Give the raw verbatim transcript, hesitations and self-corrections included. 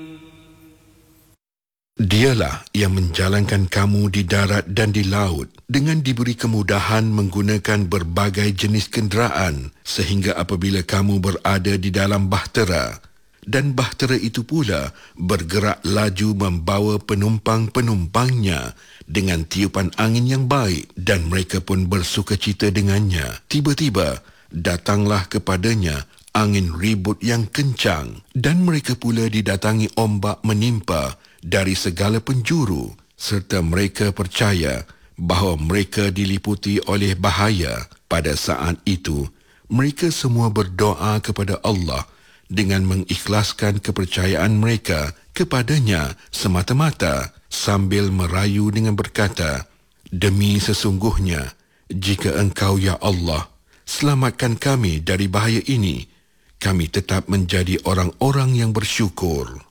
Dialah yang menjalankan kamu di darat dan di laut dengan diberi kemudahan menggunakan berbagai jenis kenderaan sehingga apabila kamu berada di dalam bahtera dan bahtera itu pula bergerak laju membawa penumpang-penumpangnya dengan tiupan angin yang baik dan mereka pun bersukacita dengannya. Tiba-tiba datanglah kepadanya angin ribut yang kencang dan mereka pula didatangi ombak menimpa dari segala penjuru serta mereka percaya bahawa mereka diliputi oleh bahaya. Pada saat itu, mereka semua berdoa kepada Allah dengan mengikhlaskan kepercayaan mereka kepadanya semata-mata sambil merayu dengan berkata, "Demi sesungguhnya, jika Engkau ya Allah selamatkan kami dari bahaya ini, kami tetap menjadi orang-orang yang bersyukur."